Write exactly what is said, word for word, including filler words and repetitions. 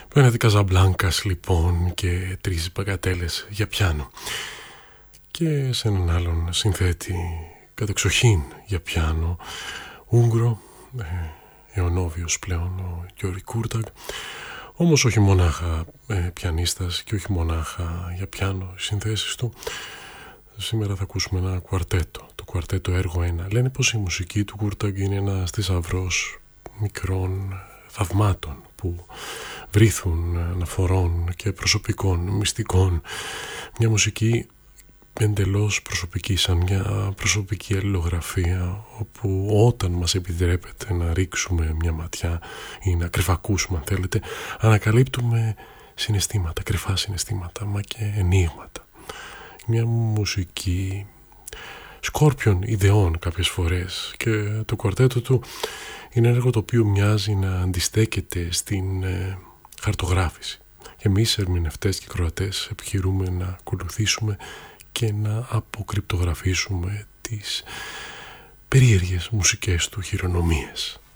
Πέναντι Καζαμπλάνκας λοιπόν και τρεις μπαγκατέλες για πιάνο. Και σε έναν άλλον συνθέτη κατεξοχήν για πιάνο, Ούγγρο, ε, αιωνόβιος πλέον, ο Γιώρη Κούρταγκ. Όμως όχι μονάχα ε, πιανίστας και όχι μονάχα για πιάνο οι συνθέσεις του. Σήμερα θα ακούσουμε ένα κουαρτέτο, το κουαρτέτο έργο ένα. Λένε πως η μουσική του Κούρταγκ είναι ένας θησαυρός μικρών θαυμάτων που βρίθουν αναφορών και προσωπικών, μυστικών. Μια μουσική εντελώς προσωπική, σαν μια προσωπική αλληλογραφία, όπου όταν μας επιτρέπεται να ρίξουμε μια ματιά ή να κρυφακούσουμε αν θέλετε, ανακαλύπτουμε συναισθήματα, κρυφά συναισθήματα, μα και ενίγματα. Μια μουσική σκόρπιων ιδεών κάποιες φορές, και το κουαρτέτο του είναι έργο το οποίο μοιάζει να αντιστέκεται στην ε, χαρτογράφηση. Και εμείς ερμηνευτές και κροατές επιχειρούμε να ακολουθήσουμε και να αποκρυπτογραφήσουμε τις περίεργες μουσικές του χειρονομίες.